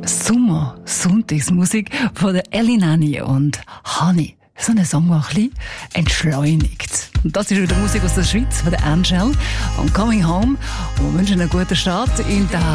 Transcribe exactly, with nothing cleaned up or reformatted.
Sommer, Sonntagsmusik von der Elinani und Honey. So ein Song, der ein bisschen entschleunigt. Und das ist wieder Musik aus der Schweiz, von der Angel und Coming Home. Und wir wünschen einen guten Start in den